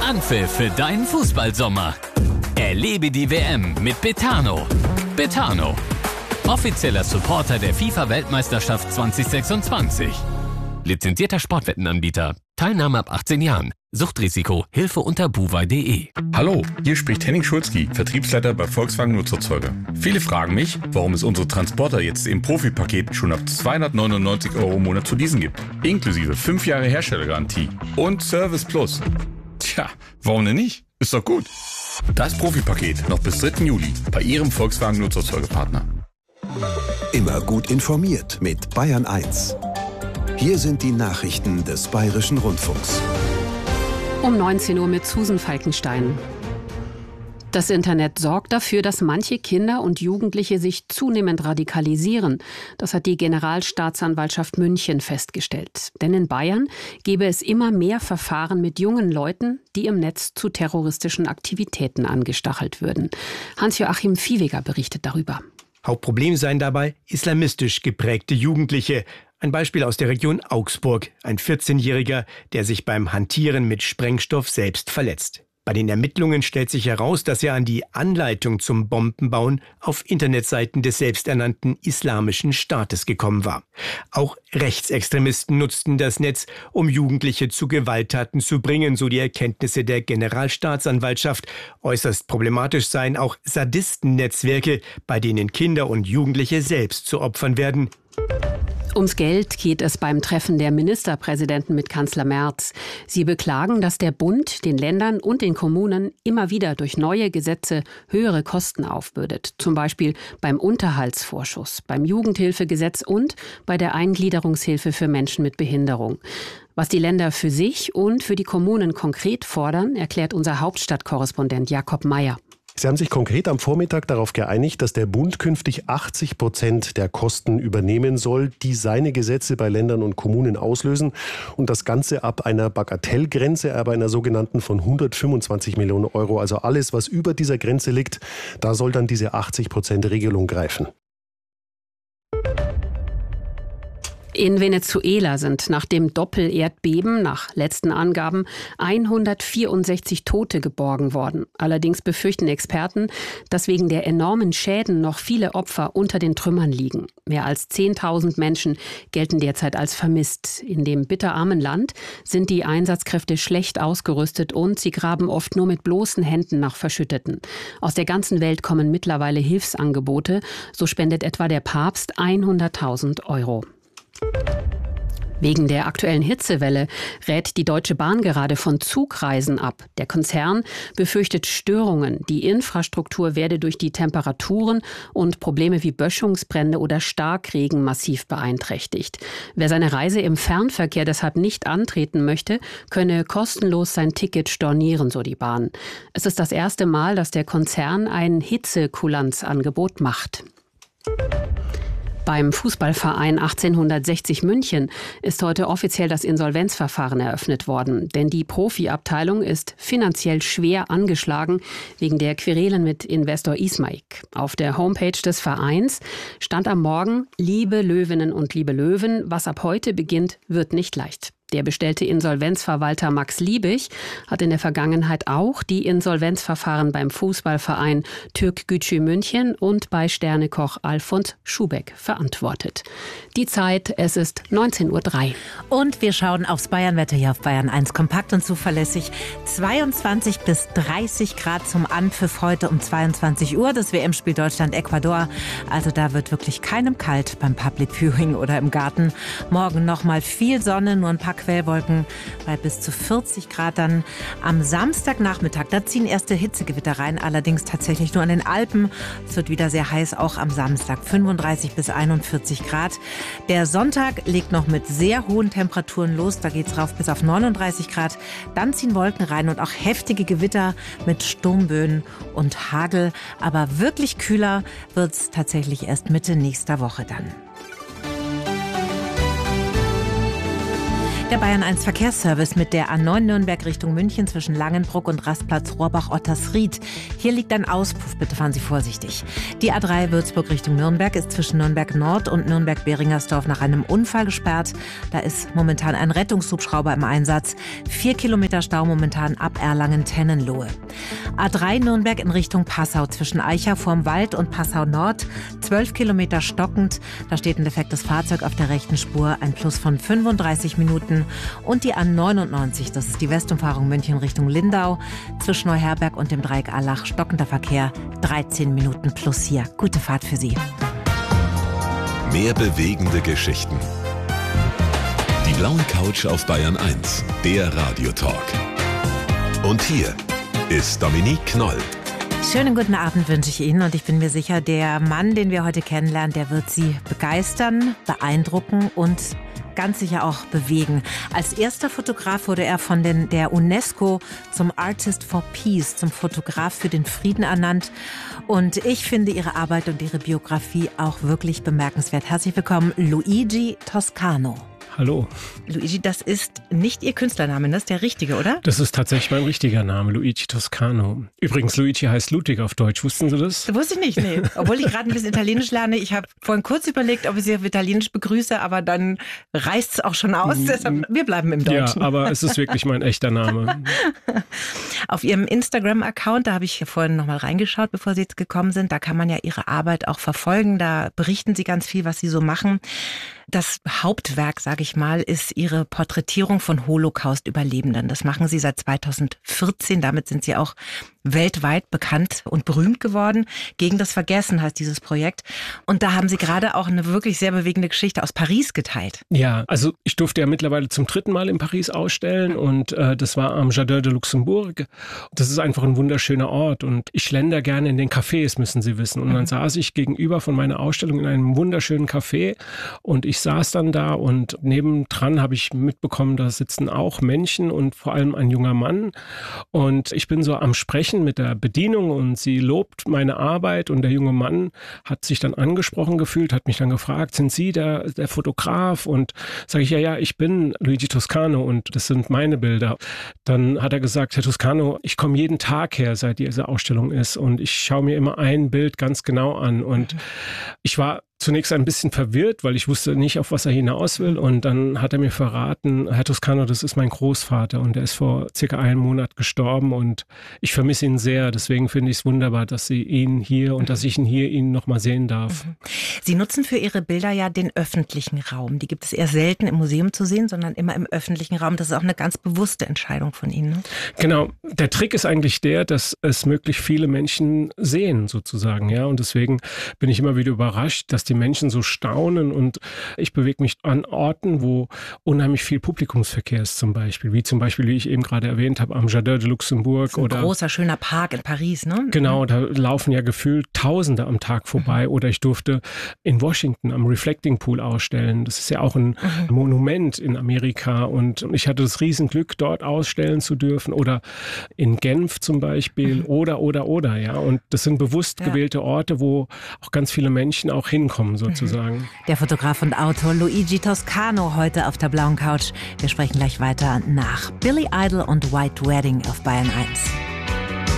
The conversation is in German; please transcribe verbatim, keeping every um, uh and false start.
Anpfiff für deinen Fußballsommer. Erlebe die W M mit Betano. Betano, offizieller Supporter der FIFA-Weltmeisterschaft zwanzig sechsundzwanzig. Lizenzierter Sportwettenanbieter. Teilnahme ab achtzehn Jahren. Suchtrisiko. Hilfe unter buwei punkt de. Hallo, hier spricht Henning Schulzki, Vertriebsleiter bei Volkswagen Nutzerzeuger. Viele fragen mich, warum es unsere Transporter jetzt im Profipaket schon ab zweihundertneunundneunzig Euro im Monat zu leasen gibt. Inklusive fünf Jahre Herstellergarantie und Service Plus. Tja, warum denn nicht? Ist doch gut. Das Profipaket noch bis dritten Juli bei Ihrem Volkswagen Nutzerzeugerpartner. Immer gut informiert mit Bayern eins. Hier sind die Nachrichten des Bayerischen Rundfunks. Um neunzehn Uhr mit Susan Falkenstein. Das Internet sorgt dafür, dass manche Kinder und Jugendliche sich zunehmend radikalisieren. Das hat die Generalstaatsanwaltschaft München festgestellt. Denn in Bayern gebe es immer mehr Verfahren mit jungen Leuten, die im Netz zu terroristischen Aktivitäten angestachelt würden. Hans-Joachim Viehweger berichtet darüber. Hauptproblem seien dabei islamistisch geprägte Jugendliche. Ein Beispiel aus der Region Augsburg. Ein vierzehnjähriger, der sich beim Hantieren mit Sprengstoff selbst verletzt. Bei den Ermittlungen stellt sich heraus, dass er an die Anleitung zum Bombenbauen auf Internetseiten des selbsternannten Islamischen Staates gekommen war. Auch Rechtsextremisten nutzten das Netz, um Jugendliche zu Gewalttaten zu bringen, so die Erkenntnisse der Generalstaatsanwaltschaft. Äußerst problematisch seien auch Sadistennetzwerke, bei denen Kinder und Jugendliche selbst zu Opfern werden. Ums Geld geht es beim Treffen der Ministerpräsidenten mit Kanzler Merz. Sie beklagen, dass der Bund den Ländern und den Kommunen immer wieder durch neue Gesetze höhere Kosten aufbürdet. Zum Beispiel beim Unterhaltsvorschuss, beim Jugendhilfegesetz und bei der Eingliederungshilfe für Menschen mit Behinderung. Was die Länder für sich und für die Kommunen konkret fordern, erklärt unser Hauptstadtkorrespondent Jakob Mayer. Sie haben sich konkret am Vormittag darauf geeinigt, dass der Bund künftig achtzig Prozent der Kosten übernehmen soll, die seine Gesetze bei Ländern und Kommunen auslösen. Und das Ganze ab einer Bagatellgrenze, aber einer sogenannten von hundertfünfundzwanzig Millionen Euro. Also alles, was über dieser Grenze liegt, da soll dann diese achtzig Prozent Regelung greifen. In Venezuela sind nach dem Doppel-Erdbeben nach letzten Angaben hundertvierundsechzig Tote geborgen worden. Allerdings befürchten Experten, dass wegen der enormen Schäden noch viele Opfer unter den Trümmern liegen. Mehr als zehntausend Menschen gelten derzeit als vermisst. In dem bitterarmen Land sind die Einsatzkräfte schlecht ausgerüstet und sie graben oft nur mit bloßen Händen nach Verschütteten. Aus der ganzen Welt kommen mittlerweile Hilfsangebote. So spendet etwa der Papst hunderttausend Euro. Wegen der aktuellen Hitzewelle rät die Deutsche Bahn gerade von Zugreisen ab. Der Konzern befürchtet Störungen. Die Infrastruktur werde durch die Temperaturen und Probleme wie Böschungsbrände oder Starkregen massiv beeinträchtigt. Wer seine Reise im Fernverkehr deshalb nicht antreten möchte, könne kostenlos sein Ticket stornieren, so die Bahn. Es ist das erste Mal, dass der Konzern ein Hitzekulanzangebot macht. Beim Fußballverein achtzehnhundertsechzig München ist heute offiziell das Insolvenzverfahren eröffnet worden. Denn die Profiabteilung ist finanziell schwer angeschlagen wegen der Querelen mit Investor Ismaik. Auf der Homepage des Vereins stand am Morgen: Liebe Löwinnen und liebe Löwen, was ab heute beginnt, wird nicht leicht. Der bestellte Insolvenzverwalter Max Liebig hat in der Vergangenheit auch die Insolvenzverfahren beim Fußballverein Türkgücü München und bei Sternekoch Alfons Schubeck verantwortet. Die Zeit, es ist neunzehn Uhr drei. Und wir schauen aufs Bayernwetter hier auf Bayern eins. Kompakt und zuverlässig. zweiundzwanzig bis dreißig Grad zum Anpfiff heute um zweiundzwanzig Uhr. Das W M-Spiel Deutschland-Ecuador. Also da wird wirklich keinem kalt beim Public Viewing oder im Garten. Morgen nochmal viel Sonne, nur ein paar Quellwolken bei bis zu vierzig Grad dann am Samstagnachmittag. Da ziehen erste Hitzegewitter rein, allerdings tatsächlich nur an den Alpen. Es wird wieder sehr heiß, auch am Samstag, fünfunddreißig bis einundvierzig Grad. Der Sonntag legt noch mit sehr hohen Temperaturen los, da geht's rauf bis auf neununddreißig Grad. Dann ziehen Wolken rein und auch heftige Gewitter mit Sturmböen und Hagel. Aber wirklich kühler wird's tatsächlich erst Mitte nächster Woche dann. Der Bayern eins Verkehrsservice mit der A neun Nürnberg Richtung München zwischen Langenbruck und Rastplatz Rohrbach-Ottersried. Hier liegt ein Auspuff, bitte fahren Sie vorsichtig. Die A drei Würzburg Richtung Nürnberg ist zwischen Nürnberg Nord und Nürnberg-Beringersdorf nach einem Unfall gesperrt. Da ist momentan ein Rettungshubschrauber im Einsatz. Vier Kilometer Stau momentan ab Erlangen-Tennenlohe. A drei Nürnberg in Richtung Passau zwischen Eicha vorm Wald und Passau Nord. Zwölf Kilometer stockend. Da steht ein defektes Fahrzeug auf der rechten Spur. Ein Plus von fünfunddreißig Minuten. Und die A neunundneunzig, das ist die Westumfahrung München Richtung Lindau. Zwischen Neuherberg und dem Dreieck Allach stockender Verkehr. dreizehn Minuten plus hier. Gute Fahrt für Sie. Mehr bewegende Geschichten. Die blaue Couch auf Bayern eins, der Radiotalk. Und hier ist Dominique Knoll. Schönen guten Abend wünsche ich Ihnen und ich bin mir sicher, der Mann, den wir heute kennenlernen, der wird Sie begeistern, beeindrucken und ganz sicher auch bewegen. Als erster Fotograf wurde er von den, der UNESCO zum Artist for Peace, zum Fotograf für den Frieden ernannt. Und ich finde Ihre Arbeit und Ihre Biografie auch wirklich bemerkenswert. Herzlich willkommen, Luigi Toscano. Hallo. Luigi, das ist nicht Ihr Künstlername, das ist der richtige, oder? Das ist tatsächlich mein richtiger Name, Luigi Toscano. Übrigens, Luigi heißt Ludwig auf Deutsch. Wussten Sie das? Das wusste ich nicht, nee. Obwohl ich gerade ein bisschen Italienisch lerne. Ich habe vorhin kurz überlegt, ob ich Sie auf Italienisch begrüße, aber dann reißt es auch schon aus. Deshalb, wir bleiben im Deutschen. Ja, aber es ist wirklich mein echter Name. Auf Ihrem Instagram-Account, da habe ich vorhin nochmal reingeschaut, bevor Sie jetzt gekommen sind, da kann man ja Ihre Arbeit auch verfolgen. Da berichten Sie ganz viel, was Sie so machen. Das Hauptwerk, sage ich mal, ist Ihre Porträtierung von Holocaust-Überlebenden. Das machen Sie seit zweitausendvierzehn. Damit sind Sie auch weltweit bekannt und berühmt geworden. Gegen das Vergessen heißt dieses Projekt. Und da haben Sie gerade auch eine wirklich sehr bewegende Geschichte aus Paris geteilt. Ja, also ich durfte ja mittlerweile zum dritten Mal in Paris ausstellen und äh, das war am Jardin de Luxembourg. Das ist einfach ein wunderschöner Ort und ich schlender gerne in den Cafés, müssen Sie wissen. Und dann saß ich gegenüber von meiner Ausstellung in einem wunderschönen Café und ich saß dann da und nebendran habe ich mitbekommen, da sitzen auch Menschen und vor allem ein junger Mann. Und ich bin so am Sprechen mit der Bedienung und sie lobt meine Arbeit und der junge Mann hat sich dann angesprochen gefühlt, hat mich dann gefragt, sind Sie der, der Fotograf? Und sage ich, ja, ja, ich bin Luigi Toscano und das sind meine Bilder. Dann hat er gesagt, Herr Toscano, ich komme jeden Tag her, seit diese Ausstellung ist und ich schaue mir immer ein Bild ganz genau an und ich war zunächst ein bisschen verwirrt, weil ich wusste nicht, auf was er hinaus will. Und dann hat er mir verraten, Herr Toscano, das ist mein Großvater und der ist vor circa einem Monat gestorben und ich vermisse ihn sehr. Deswegen finde ich es wunderbar, dass Sie ihn hier und dass ich ihn hier Ihnen nochmal sehen darf. Sie nutzen für Ihre Bilder ja den öffentlichen Raum. Die gibt es eher selten im Museum zu sehen, sondern immer im öffentlichen Raum. Das ist auch eine ganz bewusste Entscheidung von Ihnen. Ne? Genau. Der Trick ist eigentlich der, dass es möglichst viele Menschen sehen sozusagen. Ja, und deswegen bin ich immer wieder überrascht, dass die Menschen so staunen und ich bewege mich an Orten, wo unheimlich viel Publikumsverkehr ist zum Beispiel, wie zum Beispiel, wie ich eben gerade erwähnt habe, am Jardin de Luxembourg. Ein oder großer, schöner Park in Paris, ne? Genau, da laufen ja gefühlt Tausende am Tag vorbei. Mhm. Oder ich durfte in Washington am Reflecting Pool ausstellen. Das ist ja auch ein mhm. Monument in Amerika und ich hatte das Riesenglück, dort ausstellen zu dürfen. Oder in Genf zum Beispiel. Mhm. Oder, oder, oder, ja. Und das sind bewusst ja. gewählte Orte, wo auch ganz viele Menschen auch hinkommen, sozusagen. Der Fotograf und Autor Luigi Toscano heute auf der blauen Couch. Wir sprechen gleich weiter nach Billy Idol und White Wedding auf Bayern eins.